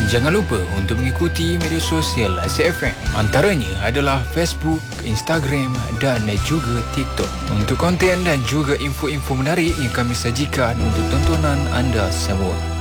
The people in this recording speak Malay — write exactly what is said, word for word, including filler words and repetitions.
Jangan lupa untuk mengikuti media sosial Aziz F M. Antaranya adalah Facebook, Instagram dan juga TikTok. Untuk konten dan juga info-info menarik yang kami sajikan untuk tontonan anda semua.